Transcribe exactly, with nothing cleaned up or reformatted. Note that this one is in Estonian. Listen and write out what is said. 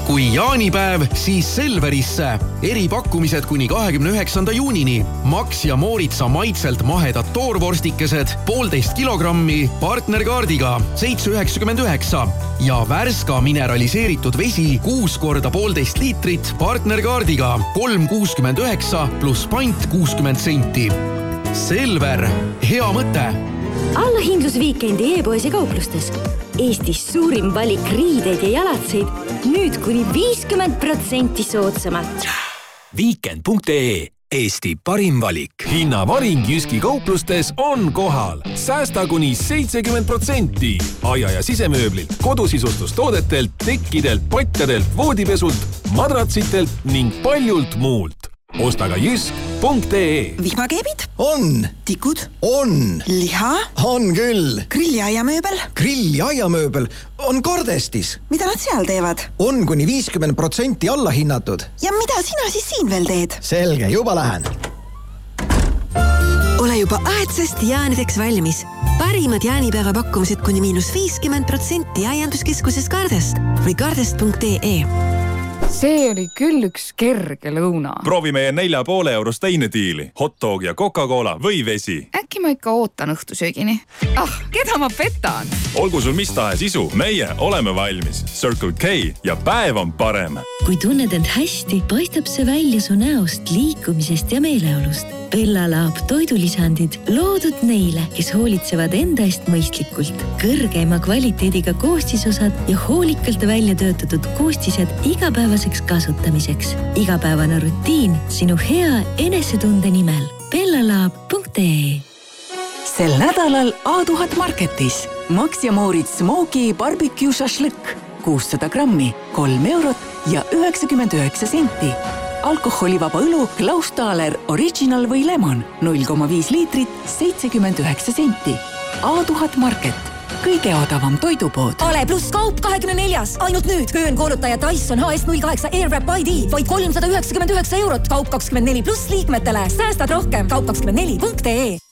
Kui jaanipäev, siis Selverisse. Eripakkumised kuni kahekümne üheksanda juunini. Max ja Mooritsa maitselt mahedad toorvorstikesed, poolteist kilogrammi partnerkaardiga seitse üheksakümmend üheksa ja Värska mineraliseeritud vesi kuus korda poolteist liitrit partnerkaardiga kolm kuuskümmend üheksa pluss pant kuuskümmend senti. Selver, hea mõte! Allahindlusviikendi e-poes ja kauplustes. Eestis suurim valik riideid ja jalatseid. Nüüd kuni viiskümmend protsenti soodsamalt. Weekend punkt ee. Eesti parim valik. Hinnavaring Jyski kauplustes on kohal. Säästa kuni seitsekümmend protsenti. Aia- ja sisemööblilt, kodusisustustoodetelt, tekkidelt, patjadelt, voodipesult, madratsitelt ning paljult muult. Osta ka jysk punkt ee. Vihmakeebid? On. Tikud? On. Liha? On küll. Grilliaiamööbel? Grilliaiamööbel on Kardestis. Mida nad seal teevad? On kuni viiskümmend protsenti alla hinnatud. Ja mida sina siis siin veel teed? Selge, juba lähen. Ole juba aedsast jaanideks valmis. Parimad jaanipäeva pakkumised kuni miinus viiskümmend protsenti aianduskeskuses Kardest või kardest punkt ee. See oli küll üks kerge lõuna. Proovi meie nelja poole eurost teine diili. Hotdog ja Coca-Cola või vesi. Äkki ma ikka ootan õhtusöögini. Ah, keda ma petan? Olgu sul mis tahes isu, meie oleme valmis. Circle K ja päev on parem. Kui tunned end hästi, paistab see välja su näost, liikumisest ja meeleolust. Bella Lab toidulisandid loodud neile, kes hoolitsevad enda eest mõistlikult. Kõrgeima kvaliteediga koostisosad ja hoolikalt välja töötatud koostised igapäevaseks kasutamiseks. Igapäevane rutiin sinu hea enesetunde nimel. bella lab punkt ee. Sel nädalal A tuhat Marketis Max ja Moritz Smoky Barbecue Shashlik kuussada grammi, kolm eurot ja üheksakümmend üheksa senti. Alkoholivaba õlu Klaus Thaler Original või Lemon null koma viis liitrit, seitsekümmend üheksa senti. A tuhat Market, kõige odavam toidupood. Ale pluss kaup kahekümne neljas. Ainult nüüd köönkoolutaja Dyson H S null kaheksa Airwrap I D vaid kolmsada üheksakümmend üheksa eurot. Kaup kakskümmend neli pluss liikmetele. Säästad rohkem. Kaup kakskümmend neli punkt ee.